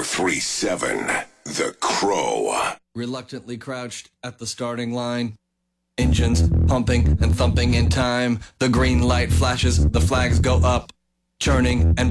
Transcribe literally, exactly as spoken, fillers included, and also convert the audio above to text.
three seven, The Crow. Reluctantly crouched at the starting line. Engines pumping and thumping in time. The green light flashes, the flags go up. Churning and